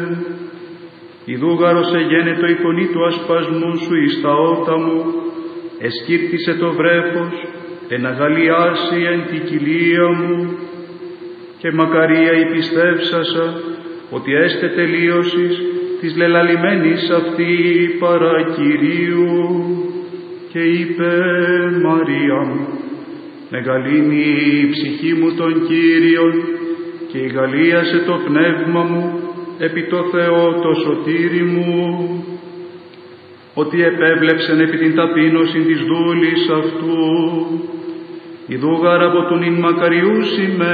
Ιδούγαρος εγένετο η φωνή του ασπασμού σου εις τα ότα μου, εσκύρτησε το βρέφος, εναγαλιάσει εν τη κοιλία μου, και μακαρία η πιστεύσασα, ότι έστε τελείωσης της λελαλημένης αυτή παρά Κυρίου, και είπε Μαρία μου, μεγαλύνει η ψυχή μου τον Κύριον, και ηγαλίασε το πνεύμα μου επί το Θεό το σωτήρι μου, ότι επέβλεψεν επί την ταπείνωσιν της δούλης αυτού, ιδούγαρ από τον ειν μακαριούσι με